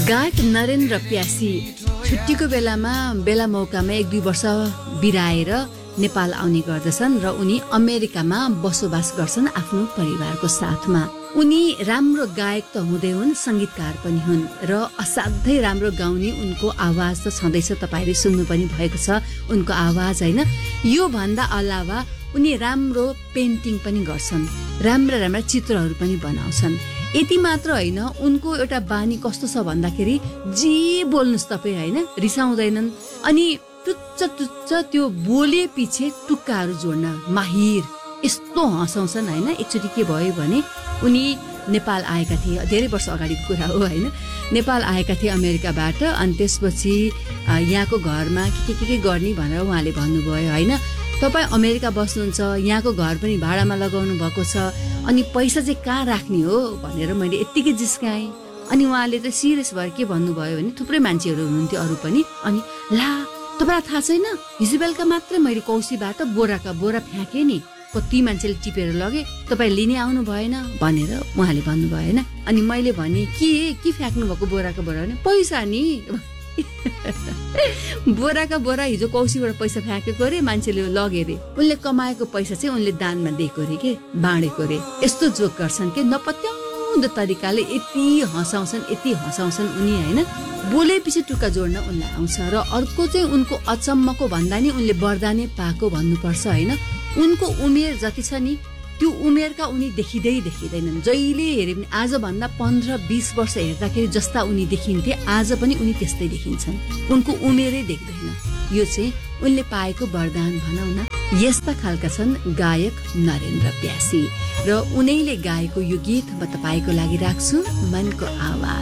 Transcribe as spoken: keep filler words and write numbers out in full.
गायक नरेन्द्र प्यासी छुट्टीको बेलामा बेला मौकामा एक दुई वर्ष बिराएर नेपाल आउने गर्दछन् र उनी अमेरिकामा बसोबास गर्छन् आफ्नो परिवारको साथमा। उनी राम्रो गायक त हुँदै हुन्, संगीतकार पनि हुन् र असाध्यै राम्रो गाउने उनको आवाज त छँदैछ। तपाईले सुन्नु पनि भएको छ उनको आवाज, हैन? यो भन्दा अलावा उनी राम्रो पेन्टिङ पनि गर्छन्, राम्रा राम्रा चित्रहरू पनि बनाउँछन्। यति मात्र होइन, उनको एउटा बानी कस्तो छ भन्दाखेरि जे बोल्नुस् तपाईँ, हैन, रिसाउँदैनन्। अनि टुच्च टुच्च त्यो बोले पछि टुक्काहरू जोड्न माहिर, यस्तो हँसाउँछन्, हैन। एकचोटि के भयो भने उनी नेपाल आएका थिए, धेरै वर्ष अगाडिको कुरा हो, हैन। नेपाल आएका थिए अमेरिकाबाट, अनि त्यसपछि यहाँको घरमा के के के गर्ने भनेर उहाँले भन्नुभयो, हैन। तपाईँ अमेरिका बस्नुहुन्छ, यहाँको घर पनि भाडामा लगाउनु भएको छ, अनि पैसा चाहिँ कहाँ राख्ने हो भनेर मैले यत्तिकै जिस्काएँ। अनि उहाँले त सिरियस भएर के भन्नुभयो भने थुप्रै मान्छेहरू हुनुहुन्थ्यो अरू पनि, अनि ला तपाईँलाई थाहा छैन, हिजो बेलुका मात्रै मैले कौशीबाट बोराका बोरा फ्याँकेँ नि, कति मान्छेले टिपेर लगे, तपाईँ लिने आउनु भएन भनेर उहाँले भन्नुभयो, होइन। अनि मैले भने के के फ्याँक्नु भएको बोराका बोरा भने पैसा नि बोराका बोरा हिजो कौशीबाट पैसा फ्याँकेको रे, मान्छेले लगे रे, उनले कमाएको पैसा चाहिँ उनले दानमा दिएको रे, के बाँडेको रे। यस्तो जोक गर्छन् के नपत्याउँदो तरिकाले, यति हँसाउँछन् यति हँसाउँछन् उनी, होइन। बोलेपछि टुक्का जोड्न उनलाई आउँछ। र अर्को चाहिँ उनको अचम्मको भन्दा नि उनले वरदानै पाएको भन्नुपर्छ, होइन। उनको उमेर जति छ नि त्यो उमेरका उनी देखिँदै देखिँदैनन्। जहिले हेरे पनि आजभन्दा पन्ध्र बिस वर्ष हेर्दाखेरि जस्ता उनी देखिन्थे, आज पनि उनी त्यस्तै देखिन्छन्। उनको उमेरै देख्दैन। यो चाहिँ उनले पाएको वरदान भनौँ न। यस्ता खालका छन् गायक नरेन्द्र प्यासी, र उनैले गाएको यो गीत म तपाईँको लागि राख्छु, मनको आवाज।